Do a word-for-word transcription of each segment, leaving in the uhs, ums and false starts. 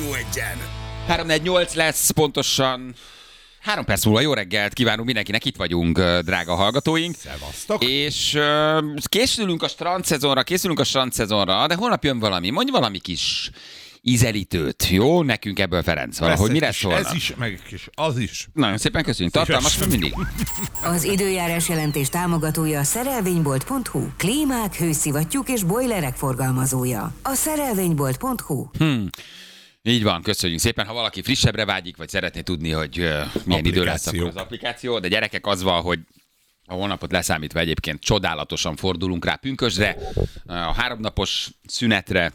Rádió egyen. három negyvennyolc lesz pontosan. Három perc múlva jó reggelt kívánunk mindenkinek, itt vagyunk, drága hallgatóink. Szevasztok. És uh, készülünk a strandszezonra, készülünk a strandszezonra, de holnap jön valami, mondj valami kis ízelítőt, jó? Nekünk ebből, Ferenc, valahogy mi lesz holnap? Ez is, meg is, az is. Nagyon szépen köszönjük, tartalmas mint mindig. Az időjárás jelentés támogatója a szerelvénybolt pont hu. Klímák, hőszivattyúk és bojlerek forgalmazója. A szerelvénybolt pont hu. Hmm. Így van, köszönjük szépen. Ha valaki frissebbre vágyik, vagy szeretné tudni, hogy uh, milyen idő lesz, akkor az applikáció. De gyerekek, az van, hogy a holnapot leszámítva egyébként csodálatosan fordulunk rá pünkösdre, a háromnapos szünetre,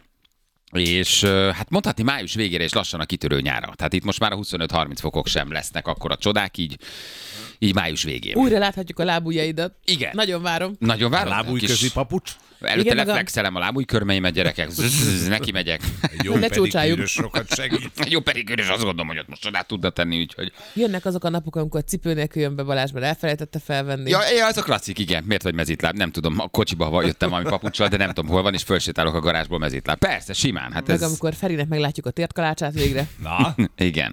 és uh, hát mondhatni május végére és lassan a kitörő nyára. Tehát itt most már a huszonöt-harminc fokok sem lesznek akkora csodák, így, így május végén. Újra láthatjuk a lábujjaidat. Igen. Nagyon várom. Nagyon várom. Lábúj közi papucs. Előtte Igen, leflexelem a lábújkörmeimet, gyerekek. Zzz, neki megyek. Egy jó Ne csócsáljunk. pedikűrös sokat segít. Egy jó pedikűrös, azt gondolom, hogy ott most csodát tudna tenni, úgyhogy... Jönnek azok a napok, amikor cipő nélkül jön be Balázs, mert elfelejtette felvenni. Ja, ja, az a klasszik, igen. Miért vagy mezitláb? Nem tudom, a kocsiba jöttem valami papuccsal, de nem tudom, hol van, és fölsétálok a garázsból mezitláb. Persze, simán. Hát Meg ez... amikor Ferinek meglátjuk a tértkalácsát végre. Na, Igen.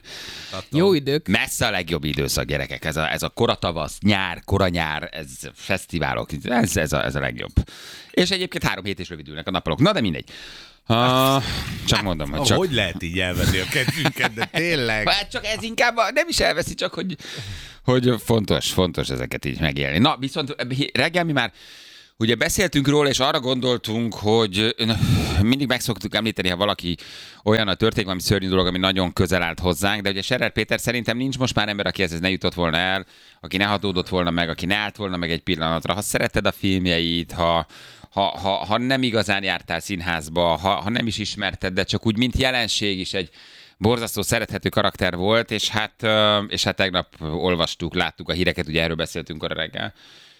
Jó idők. Messze a legjobb időszak, gyerekek. Ez a, ez a koratavasz, nyár, koranyár, ez fesztiválok, ez, ez, a, ez a legjobb. És egyébként három hét is rövidülnek a napolok. Na, de mindegy. Uh, csak mondom, hogy csak... hogy lehet így elvenni a kedvünket, de tényleg. Hát csak ez inkább a, nem is elveszi, csak hogy, hogy fontos, fontos ezeket így megélni. Na, viszont reggel mi már ugye beszéltünk róla, és arra gondoltunk, hogy mindig meg szoktuk említeni, ha valaki olyan a történik, valami szörnyű dolog, ami nagyon közel állt hozzánk, de ugye Scherer Péter szerintem nincs most már ember, aki ez ne jutott volna el, aki ne hatódott volna meg, aki ne állt volna meg egy pillanatra. Ha szereted a filmjeit, ha, ha, ha, ha nem igazán jártál színházba, ha, ha nem is ismerted, de csak úgy, mint jelenség is egy borzasztó szerethető karakter volt, és hát, és hát tegnap olvastuk, láttuk a híreket, ugye erről beszéltünk arra reggel.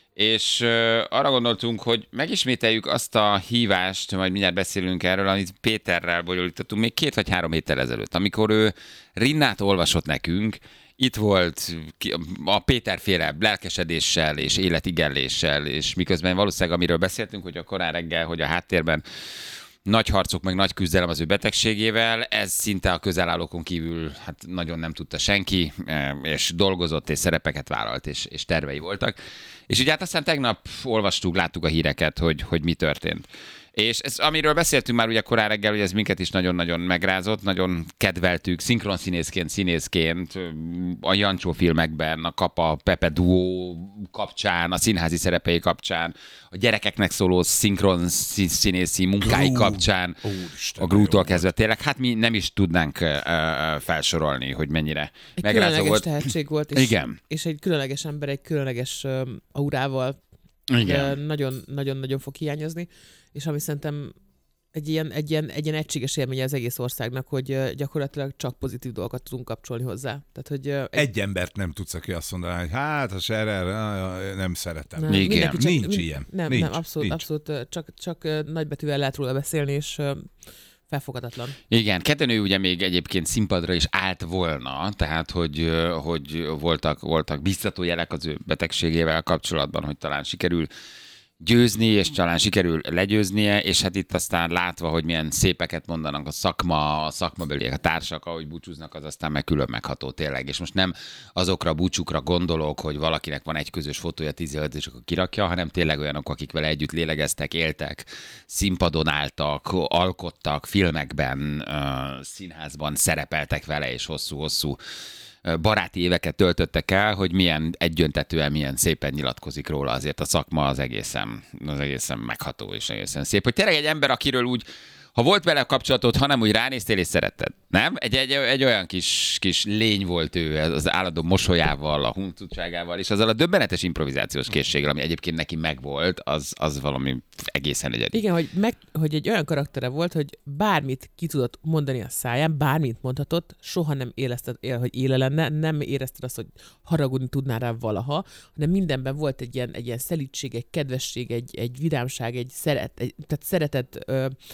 És uh, arra gondoltunk, hogy megismételjük azt a hívást, majd mindjárt beszélünk erről, amit Péterrel bonyolítottunk még két vagy három héttel ezelőtt, amikor ő Rinnát olvasott nekünk, itt volt a Péterféle lelkesedéssel és életigelléssel, és miközben valószínűleg amiről beszéltünk, hogy a korán reggel, hogy a háttérben nagy harcok, meg nagy küzdelem az ő betegségével, ez szinte a közelállókon kívül hát nagyon nem tudta senki, és dolgozott, és szerepeket vállalt, és, és tervei voltak. És ugye hát aztán tegnap olvastuk, láttuk a híreket, hogy, hogy mi történt. És ez, amiről beszéltünk már ugye korán reggel, hogy ez minket is nagyon-nagyon megrázott, nagyon kedveltük, szinkronszínészként, színészként, a Jancsó filmekben, a Kapa Pepe duó kapcsán, a színházi szerepei kapcsán, a gyerekeknek szóló szinkronszínészi munkái Grú. kapcsán, Úristen, a Grútól kezdve tényleg, hát mi nem is tudnánk uh, felsorolni, hogy mennyire Egy megrázó különleges volt. tehetség volt, és, Igen. és egy különleges ember, egy különleges uh, aurával Igen. nagyon-nagyon fog hiányozni, és ami szerintem egy ilyen, egy, ilyen, egy ilyen egységes élménye az egész országnak, hogy uh, gyakorlatilag csak pozitív dolgokat tudunk kapcsolni hozzá. Tehát, hogy, uh, Egy embert nem tudsz, aki azt mondaná, hogy hát a Scherer, nem szeretem. nem, Igen. mindenki csak- Nincs min- ilyen. Nem, Nincs, nem, abszolút, nincs. abszolút, uh, csak, csak uh, nagybetűvel lehet róla beszélni, és uh, felfogadatlan. Igen, ketten ő ugye még egyébként színpadra is állt volna, tehát hogy, hogy voltak, voltak biztató jelek az ő betegségével kapcsolatban, hogy talán sikerül győzni, és talán sikerül legyőznie, és hát itt aztán látva, hogy milyen szépeket mondanak a szakma, a szakmabeliek, a társak, ahogy búcsúznak, az aztán meg külön megható tényleg. És most nem azokra a búcsúkra gondolok, hogy valakinek van egy közös fotója tíz évet, és akkor kirakja, hanem tényleg olyanok, akik vele együtt lélegeztek, éltek, színpadon álltak, alkottak, filmekben, színházban szerepeltek vele, és hosszú-hosszú baráti éveket töltöttek el, hogy milyen egyöntetően, milyen szépen nyilatkozik róla, azért a szakma az egészen, az egészen megható és egészen szép. Hogy tényleg egy ember, akiről úgy, ha volt vele kapcsolatod, hanem úgy ránéztél és szeretted, nem? Egy, egy, egy olyan kis, kis lény volt ő, az állandó mosolyával, a huncutságával, és azzal a döbbenetes improvizációs készséggel, ami egyébként neki megvolt, az, az valami egészen egyedi. Igen, hogy, meg, hogy egy olyan karaktere volt, hogy bármit ki tudott mondani a száján, bármit mondhatott, soha nem érezted, hogy éle lenne, nem érezted azt, hogy haragudni tudnál rá valaha, hanem mindenben volt egy ilyen, egy ilyen szelídség, egy kedvesség, egy, egy vidámság, egy szeret, egy, tehát szeretet, ö, és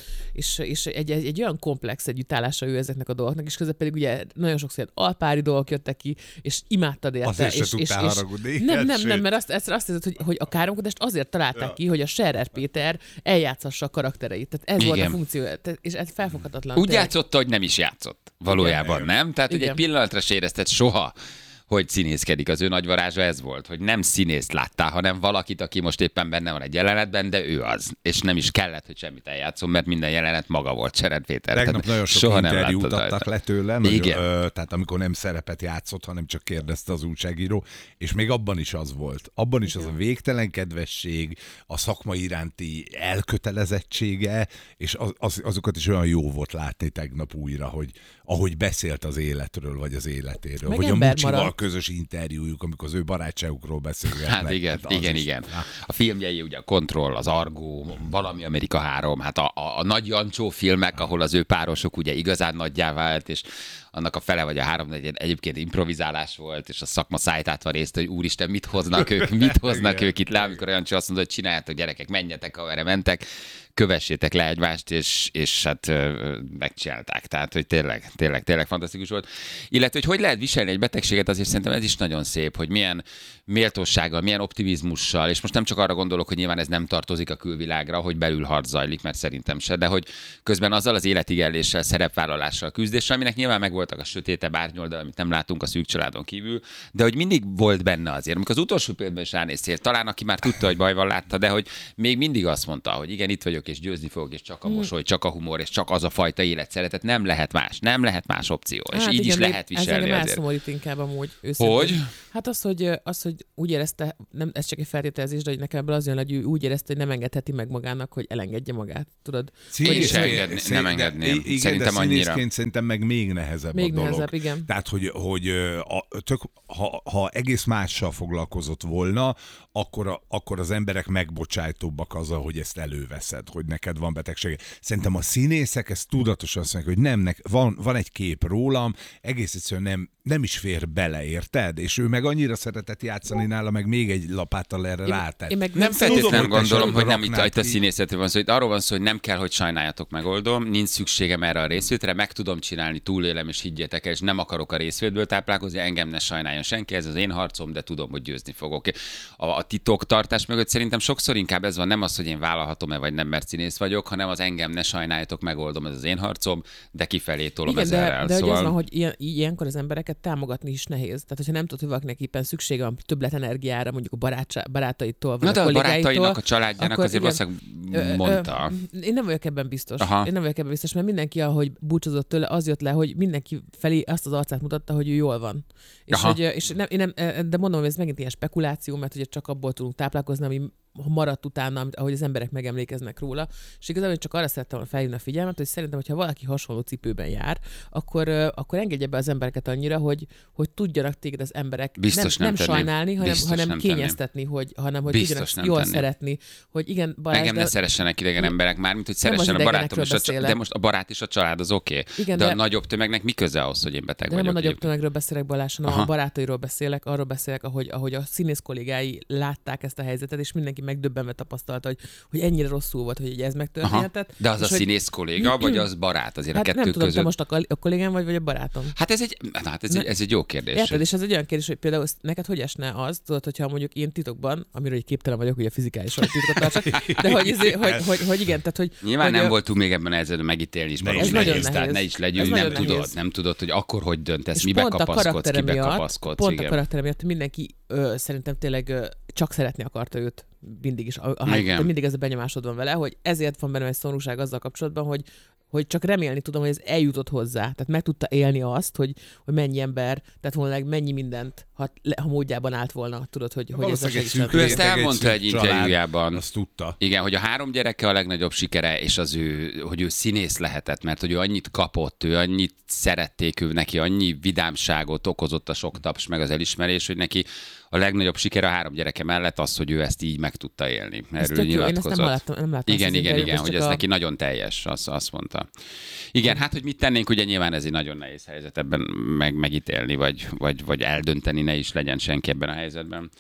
és, és egy, egy, egy olyan komplex együttállása ő ezeknek a dolgoknak, és közben pedig ugye nagyon sokszor ilyen alpári dolgok jöttek ki, és imádtad érte. Azért se és, tudtál és, haragudni. Nem, nem, nem, mert azt, azt, azt hiszed, hogy, hogy a káromkodást azért találták ja. ki, hogy a Scherer Péter eljátszassa a karaktereit. Tehát ez Igen. volt a funkció, és ez felfoghatatlan. Úgy tényleg. játszotta, hogy nem is játszott. Valójában, Igen. nem? Tehát, hogy Igen. egy pillanatra se érezted soha, hogy színészkedik. Az ő nagy varázsa ez volt, hogy nem színészt láttál, hanem valakit, aki most éppen benne van egy jelenetben, de ő az. És nem is kellett, hogy semmit eljátszom, mert minden jelenet maga volt Scherer Péter. Tegnap Tehát nagyon sok soha nem interjút láttad adtak rajta. le tőle, nagyon, Igen. ö, tehát amikor nem szerepet játszott, hanem csak kérdezte az újságíró, és még abban is az volt. Abban is az a végtelen kedvesség, a szakma iránti elkötelezettsége, és az, az, azokat is olyan jó volt látni tegnap újra, hogy ahogy beszélt az életről, vagy az életéről, Meg vagy a ember Mucsival maradt. közös interjújuk, amikor az ő barátságukról beszélgetnek. Hát igen, Hát az igen, is- igen. Hát, A filmjei ugye a Kontroll, az Argó, valami Amerika három, hát a, a, a nagy Jancsó filmek, ahol az ő párosok ugye igazán nagyjá vált, és annak a fele vagy a három egy egyébként improvizálás volt, és a szakma szájtátva részt, hogy úristen, mit hoznak ők, mit hoznak Igen. ők itt le, amikor Jancsó azt mondta, hogy csináljátok gyerekek, menjetek, amerre mentek, kövessétek le egymást, és, és hát ö, megcsinálták. Tehát, hogy tényleg, tényleg, tényleg fantasztikus volt. Illetve, hogy hogy lehet viselni egy betegséget, azért szerintem ez is nagyon szép, hogy milyen méltósággal, milyen optimizmussal, és most nem csak arra gondolok, hogy nyilván ez nem tartozik a külvilágra, hogy belül harc zajlik, mert szerintem se, de hogy közben azzal az életigelléssel, szerepvállalással, küzdéssel, aminek nyilván megvoltak a sötétebb árnyoldal, amit nem látunk a szűk családon kívül, de hogy mindig volt benne azért. Amikor az utolsó pillanatban is ránéztél, talán aki már tudta, hogy baj van, látta, de hogy még mindig azt mondta, hogy igen, itt vagyok, és győzni fogok, és csak a mosoly, csak a humor, és csak az a fajta életszeretet, nem lehet más, nem lehet más opció, és Hát így igen, is de lehet ez viselni engem azért. elszomorít inkább amúgy. Őszintén. Hogy? Hát az, hogy, az, hogy úgy érezte, nem, ez csak egy feltételezés, de hogy nekem ebből az jön, hogy ő úgy érezte, hogy nem engedheti meg magának, hogy elengedje magát. Tudod? Én is Színészként- engedni- szín- nem de- engedném. igen, Szerintem de annyira. színészként szerintem meg még nehezebb Még a dolog. nehezebb, igen. Tehát, hogy, hogy ö, a, tök, ha, ha egész mással foglalkozott volna, akkor, a, akkor az emberek megbocsájtóbbak azzal, hogy ezt előveszed, hogy neked van betegsége. Szerintem a színészek ezt tudatosan azt mondják, hogy nem, nek, van, van egy kép rólam, egész egyszerűen nem, nem is fér bele, érted? És ő meg annyira szeretett játszani nála, meg még egy lapáttal erre rátett. Én meg Nem Tudom, feltétlenül hogy te gondolom, sem hogy nem itt, raknád itt a ki. színészetről van szó. Itt arról van szó, hogy nem kell, hogy sajnáljatok, megoldom, nincs szükségem erre a részvétre, meg tudom csinálni, túlélem, és higgyétek el, és nem akarok a részvétből táplálkozni, engem ne sajnáljon senki, ez az én harcom, de tudom, hogy győzni fogok. A, a titoktartás mögött szerintem sokszor inkább ez van, nem az, hogy én vállalhatom-e vagy nem, mert színész vagyok, hanem az engem ne sajnáljatok, megoldom, ez az én harcom, de kifelé tolom igen, ezerrel. de, de szóval... hogy az van, hogy ilyen, ilyenkor az embereket támogatni is nehéz. Tehát, hogyha nem tudod, hogy valakinek éppen szüksége van többlet energiára, mondjuk a barátsa, barátaitól, vagy Na de a a kollégáitól. barátainak, a családjának akkor azért igen, valószínűleg ö, mondta. Ö, én nem vagyok ebben biztos. Aha. Én nem vagyok ebben biztos, mert mindenki, ahogy búcsúzott tőle, az jött le, hogy mindenki felé azt az arcát mutatta, hogy ő jól van. És, Aha. hogy, és nem, én nem, de mondom, hogy ez megint ilyen spekuláció, mert ugye csak abból tudunk táplálkozni, ami maradt utána, amit, ahogy az emberek megemlékeznek róla. És igazából csak arra szerettem volna felhívni a figyelmet, hogy szerintem, hogyha valaki hasonló cipőben jár, akkor, akkor engedje be az embereket annyira, hogy, hogy tudjanak téged az emberek Biztos nem, nem nem tenném. sajnálni, hanem, Biztos hanem nem kényeztetni, hogy, hanem hogy Biztos tudjanak nem jól tenném. szeretni. Hogy igen, Balázs, Engem de, ne szeressenek idegen emberek, mármint, hogy Nem az szeressen a barátom idegenekről és a család, beszélek. de most a barát és a család az oké. Okay. Igen, De, de- a nagyobb tömegnek mi köze ahhoz, hogy én beteg de nem a vagyok? nagyobb egyébként? tömegről beszélek, Balázs, hanem Aha. a barátairól beszélek, arról beszélek, ahogy, ahogy a színész kollégái látták ezt a helyzetet, és mindenki megdöbbenve tapasztalta, hogy, hogy ennyire rosszul volt, hogy ez Aha. megtörténhetett. De az a és hogy- színész kolléga, vagy az barát? Azért Hát a kettő nem tudom, között. te most a, kol- a kollégám vagy, vagy a barátom. Hát ez egy, na, hát ez, Ne- egy, ez egy jó kérdés. Érted? És ez egy olyan kérdés, hogy például ezt- neked hogy esne az, tudod, hogyha mondjuk én titokban, amiről egy képtelen vagyok, hogy a fizikálisan titkot tartsak, de hogy, izé- hogy, hogy, hogy, igen, tehát hogy... Nyilván hogy, nem ö, voltunk még ebben a helyzetben megítélni is, baromi Ez nehéz, nagyon tehát nehéz. ne is Ez legyünk, nagyon nem tudod, nehéz. nem tudod, hogy akkor hogy döntesz, és mibe pont a kapaszkodsz, karaktere kibe miatt, kapaszkodsz. pont igen. a karaktere miatt mindenki ö, szerintem tényleg ö, csak szeretni akarta őt mindig is. A, a, Igen. mindig ez a benyomásod van vele, hogy ezért van bennem egy szomorúság azzal kapcsolatban, hogy hogy csak remélni tudom, hogy ez eljutott hozzá. Tehát meg tudta élni azt, hogy, hogy mennyi ember, tehát volna mennyi mindent, ha, le- ha módjában állt volna, tudod, hogy, hogy ez a Valószínűleg egy segítsen. szűk Ő ezt réteg, elmondta szűk egy család, interjújában. Azt tudta. Igen, hogy a három gyereke a legnagyobb sikere, és az ő, hogy ő színész lehetett, mert hogy ő annyit kapott, ő annyit szerették, ő neki annyi vidámságot okozott a sok taps meg az elismerés, hogy neki a legnagyobb sikere a három gyereke mellett az, hogy ő ezt így meg tudta élni. Ez Erről tök jó, én ezt nyilatkozott. nem láttam, nem láttam Igen, ezt az igen, interjút, igen, és hogy csak ez a- neki nagyon teljes, azt, azt mondta. Igen, hát hogy mit tennénk, ugye nyilván ez egy nagyon nehéz helyzet ebben meg, megítélni, vagy, vagy, vagy eldönteni, ne is legyen senki ebben a helyzetben.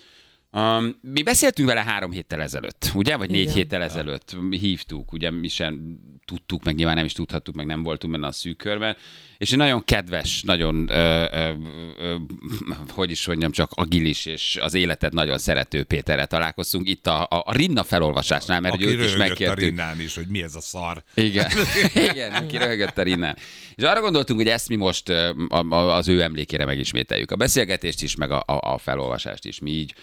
Um, mi beszéltünk vele három héttel ezelőtt, ugye? Vagy négy Igen. héttel ezelőtt hívtuk, ugye mi sem tudtuk, meg nyilván nem is tudhattuk, meg nem voltunk benne a szűk körben. És egy nagyon kedves, nagyon, ö, ö, ö, hogy is mondjam, csak agilis, és az életet nagyon szerető Péterrel találkoztunk itt a, a, a Rinna felolvasásnál, mert aki őt is röhögött a megkértük. Rinnán is, hogy mi ez a szar. Igen, igen, aki röhögött a Rinnán. És arra gondoltunk, hogy ezt mi most ö, a, a, az ő emlékére megismételjük. A beszélgetést is, meg a, a, a felolvasást is. Mi így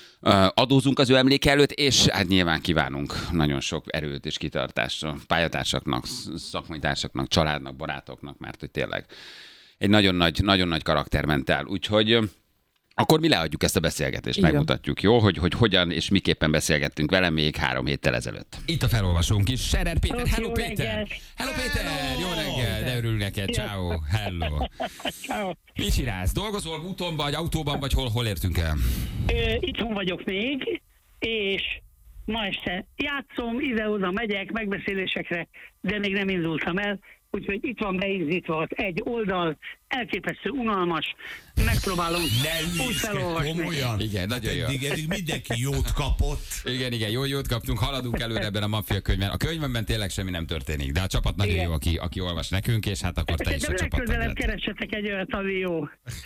adózunk az ő emléke előtt, és hát nyilván kívánunk nagyon sok erőt és kitartást a pályatársaknak, szakmai társaknak, családnak, barátoknak, mert hogy tényleg egy nagyon nagy, nagyon nagy karakter ment el. Úgyhogy akkor mi leadjuk ezt a beszélgetést, Igen. megmutatjuk, jó? Hogy, hogy hogyan és miképpen beszélgettünk vele még három héttel ezelőtt. Itt a felolvasónk is. Scherer Péter, hello Jó Péter! reggelt. Hello Péter! Jó reggel, de örülünk neked, ciao, hello. Ciao. Mit csinálsz? Dolgozol úton vagy, autóban vagy, hol, hol értünk el? Ö, Itthon vagyok még, és ma este játszom, ide-oda megyek megbeszélésekre, de még nem indultam el, úgyhogy itt van beízítva az egy oldal, elképesztő unalmas, megpróbálom úgy felolvasni. komolyan. Igen, nagyon jó. Eddig, eddig mindenki jót kapott. Igen, igen, jó jót kaptunk, haladunk előre ebben a maffia könyvben. A könyvben tényleg semmi nem történik, de a csapat nagyon Igen. jó, aki, aki olvas nekünk, és hát akkor te is a Szerintem csapatnak legközelebb lett. keressetek egy olyat, ami jó.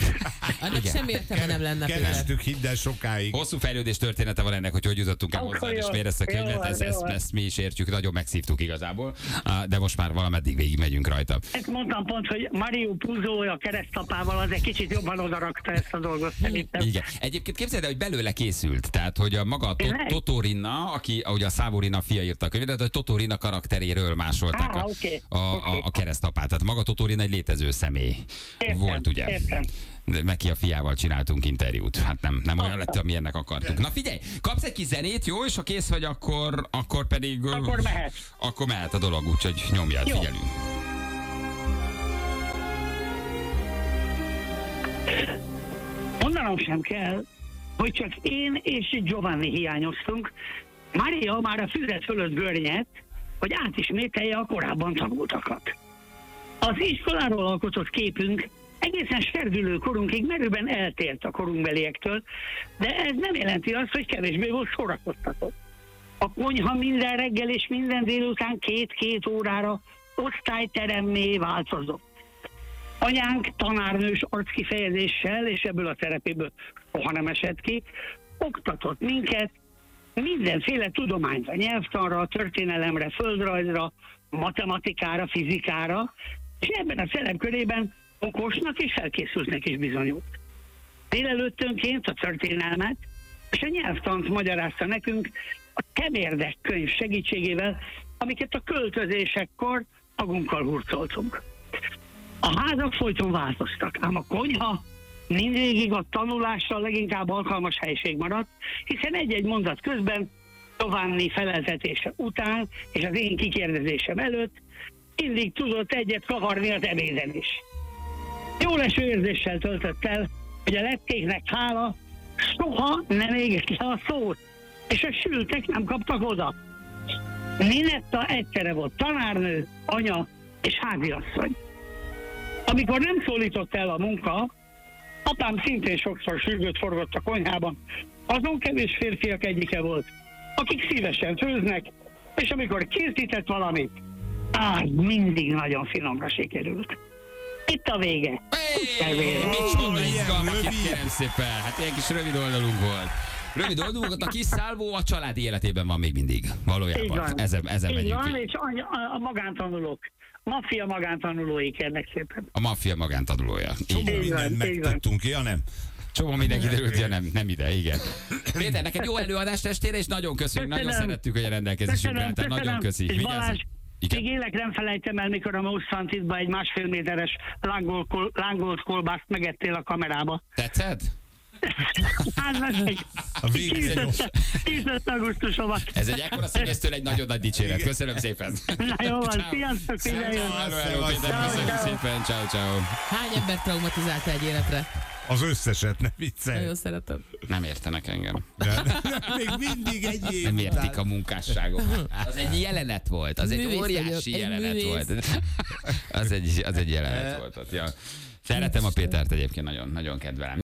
Annak semmi értelme nem lenne, Péter. Kerestük hidd el sokáig. Hosszú fejlődés története van ennek, hogy hogy jutottunk el Akkor hozzá, és jó. miért ezt a Jó könyvet, van, ezt, jó ezt, van. ezt mi is értjük, nagyon megszívtuk igazából, Ah, de most már valameddig végig megyünk rajta. Ezt mondtam pont, hogy Mario Puzo a keresztapával az egy kicsit jobban odarakta ezt a dolgot szerintem. Igen. Egyébként képzeld el, hogy belőle készült, tehát hogy a maga a to- Tényleg? Totó Rinna, aki, ahogy a Szabó Rinna fia írta a könyvet, de a Totó Rinna karakteréről másolták Á, a, oké, a, a, oké. a keresztapát. Tehát maga Totó Rinna egy létező személy Értem, volt, ugye? értem. De neki a fiával csináltunk interjút. Hát nem, nem olyan lett, amilyennek akartuk. Na figyelj, kapsz egy kis zenét, jó? És ha kész vagy, akkor, akkor pedig... Akkor mehet. Akkor mehet a dolog, úgyhogy nyomjad, Jó. figyelünk. Mondanom sem kell, hogy csak én és Giovanni hiányoztunk. Mária már a füzet fölött görnyett, hogy átismételje a korábban tanultakat. Az iskoláról alkotott képünk egészen serdülő korunkig merőben eltért a korunkbeliektől, de ez nem jelenti azt, hogy kevésbé volt szórakoztató. A konyha minden reggel és minden délután két-két órára osztályteremmé változott. Anyánk tanárnős arckifejezéssel, és ebből a szerepéből soha nem esett ki, oktatott minket mindenféle tudományra, nyelvtanra, történelemre, földrajzra, matematikára, fizikára, és ebben a szerepkörében okosnak és felkészültnek is bizonyult. Délelőttönként a történelmet és a nyelvtant magyarázta nekünk a Temérdek könyv segítségével, amiket a költözésekkor magunkkal hurcoltunk. A házak folyton változtak, ám a konyha mindvégig a tanulásra leginkább alkalmas helység maradt, hiszen egy-egy mondat közben, Giovanni feleltetése után és az én kikérdezésem előtt mindig tudott egyet kavarni az ebéden is. Jó leső érzéssel töltött el, hogy a lettéknek hála soha nem égett le a szót, és a sültek nem kaptak oda. Ninetta egyszerre volt tanárnő, anya és háziasszony. Amikor nem szólított el a munka, apám szintén sokszor sürgőt forgott a konyhában. Azon kevés férfiak egyike volt, akik szívesen főznek, és amikor készített valamit, á, mindig nagyon finomra sikerült. Itt a vége. Hey, micsoda izgalmak itt, kérem szépen. Hát ilyen kis rövid oldalunk volt. Rövid oldalunk, a kis szálvó a családi életében van még mindig. Így Valójában. van. Ezen, ezen Így megyünk. van, végig. és a, a, a magántanulók. Maffia magántanulói, kérlek szépen. A maffia magántanulója. Így van. Így van, Mindent így van. megtudtunk, ja nem? Csomó minden kiderült, ja nem, nem ide, igen. Péter, neked jó előadást estére, és nagyon köszönjük, nagyon Köszönöm. szerettük, hogy a rendelkezésünkre Köszönöm, álltál. Nagyon köszönöm. köszi. És Vigyázz. Balázs, Igen. még élek nem felejtem el, mikor a Moszfantitba egy másfél méteres lángolt, kol, lángolt kolbászt megettél a kamerába. Tetszett? Hát meg egy A vége jó. tíz augusztusomat. Ez egy ekkora színésztől egy nagyon nagy dicséret. Köszönöm szépen. Na jó van, Ciao. sziasztok, figyelj! Hello, hello, Péter, Ciao, köszönjük ciao. szépen. Ciao, ciao. Hány ember traumatizálta egy életre? Az összeset, ne viccelj. Nagyon szeretem. Nem értenek engem. De- Még mindig egy év Nem értik után. a munkásságomat. Az egy jelenet volt, az egy Művész óriási vagyok, egy jelenet művész. volt. Az egy, az egy jelenet volt ott, ja. Szeretem a Pétert egyébként, nagyon, nagyon kedvelem.